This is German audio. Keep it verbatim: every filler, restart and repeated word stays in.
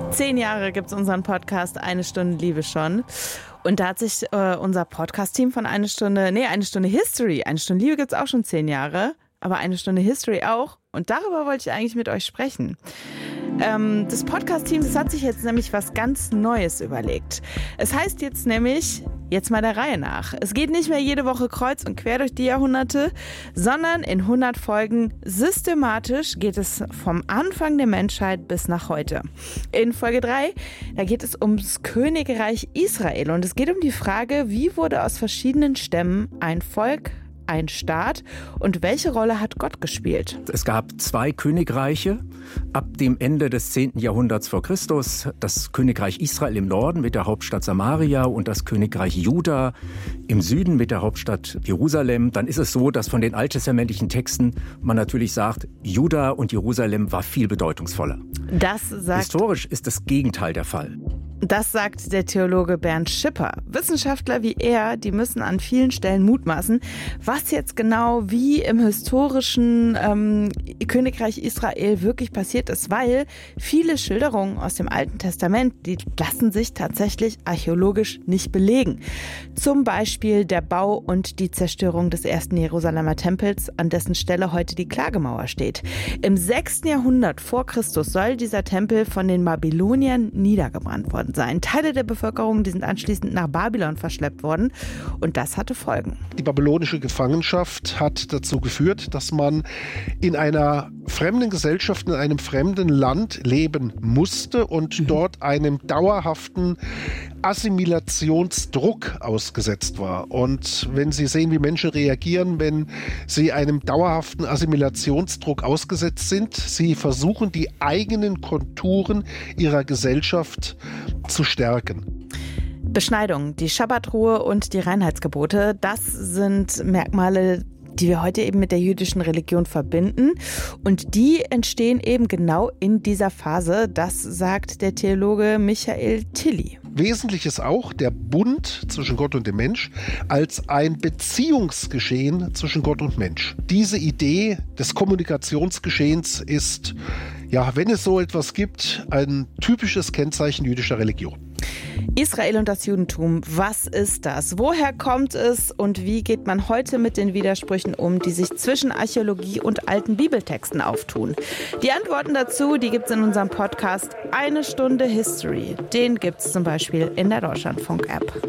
Zehn Jahre gibt es unseren Podcast Eine Stunde Liebe schon. Und da hat sich äh, unser Podcast-Team von Eine Stunde, nee, Eine Stunde History, Eine Stunde Liebe gibt es auch schon zehn Jahre, aber Eine Stunde History auch. Und darüber wollte ich eigentlich mit euch sprechen. Ähm, das Podcast-Team, das hat sich jetzt nämlich was ganz Neues überlegt. Es heißt jetzt nämlich, jetzt mal der Reihe nach. Es geht nicht mehr jede Woche kreuz und quer durch die Jahrhunderte, sondern in hundert Folgen systematisch geht es vom Anfang der Menschheit bis nach heute. In Folge drei, da geht es ums Königreich Israel und es geht um die Frage, wie wurde aus verschiedenen Stämmen ein Volk, ein Staat und welche Rolle hat Gott gespielt? Es gab zwei Königreiche ab dem Ende des zehnten Jahrhunderts vor Christus. Das Königreich Israel im Norden mit der Hauptstadt Samaria und das Königreich Juda im Süden mit der Hauptstadt Jerusalem. Dann ist es so, dass von den alttestamentlichen Texten man natürlich sagt, Juda und Jerusalem war viel bedeutungsvoller. Das sagt Historisch ist das Gegenteil der Fall. Das sagt der Theologe Bernd Schipper. Wissenschaftler wie er, die müssen an vielen Stellen mutmaßen, was jetzt genau wie im historischen ähm, Königreich Israel wirklich passiert ist, weil viele Schilderungen aus dem Alten Testament, die lassen sich tatsächlich archäologisch nicht belegen. Zum Beispiel der Bau und die Zerstörung des ersten Jerusalemer Tempels, an dessen Stelle heute die Klagemauer steht. Im sechsten Jahrhundert vor Christus soll dieser Tempel von den Babyloniern niedergebrannt worden sein. Teile der Bevölkerung, die sind anschließend nach Babylon verschleppt worden und das hatte Folgen. Die babylonische Gefangenschaft hat dazu geführt, dass man in einer fremden Gesellschaft, in einem fremden Land leben musste und mhm. dort einem dauerhaften Assimilationsdruck ausgesetzt war. Und wenn Sie sehen, wie Menschen reagieren, wenn sie einem dauerhaften Assimilationsdruck ausgesetzt sind, sie versuchen, die eigenen Konturen ihrer Gesellschaft zu stärken. Beschneidung, die Schabbatruhe und die Reinheitsgebote, das sind Merkmale, die wir heute eben mit der jüdischen Religion verbinden. Und die entstehen eben genau in dieser Phase. Das sagt der Theologe Michael Tilly. Wesentlich ist auch der Bund zwischen Gott und dem Mensch als ein Beziehungsgeschehen zwischen Gott und Mensch. Diese Idee des Kommunikationsgeschehens ist, ja, wenn es so etwas gibt, ein typisches Kennzeichen jüdischer Religion. Israel und das Judentum, was ist das? Woher kommt es und wie geht man heute mit den Widersprüchen um, die sich zwischen Archäologie und alten Bibeltexten auftun? Die Antworten dazu, die gibt es in unserem Podcast Eine Stunde History. Den gibt es zum Beispiel in der Deutschlandfunk-App.